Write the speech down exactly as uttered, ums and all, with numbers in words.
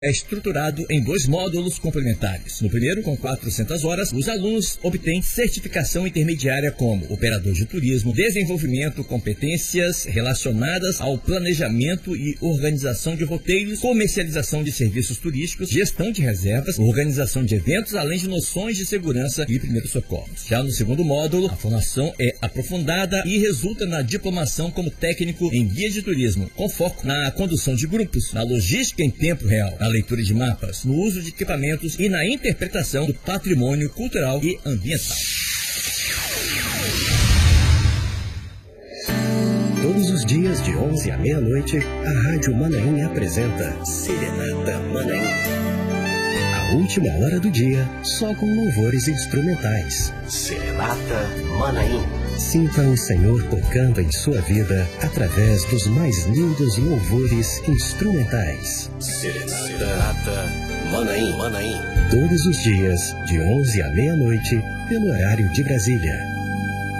É estruturado em dois módulos complementares. No primeiro, com quatrocentas horas, os alunos obtêm certificação intermediária como operador de turismo, desenvolvimento, competências relacionadas ao planejamento e organização de roteiros, comercialização de serviços turísticos, gestão de reservas, organização de eventos, além de noções de segurança e primeiros socorros. Já no segundo módulo, a formação é aprofundada e resulta na diplomação como técnico em guia de turismo, com foco na condução de grupos, na logística em tempo real, na leitura de mapas, no uso de equipamentos e na interpretação do patrimônio cultural e ambiental. Todos os dias, de onze à meia-noite, a Rádio Manaim apresenta Serenata Manaim. A última hora do dia, só com louvores instrumentais. Serenata Manaim. Sinta o Senhor tocando em sua vida através dos mais lindos louvores instrumentais. Serenata Manaim. Manaim. Todos os dias, de onze à meia-noite, pelo horário de Brasília.